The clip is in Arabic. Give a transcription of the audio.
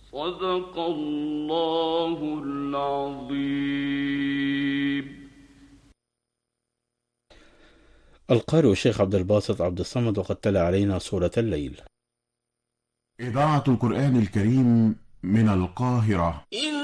صدق الله العظيم. القارئ الشيخ عبد الباسط عبد الصمد، وقد تلا علينا سورة الليل. إذاعة القرآن الكريم من القاهرة.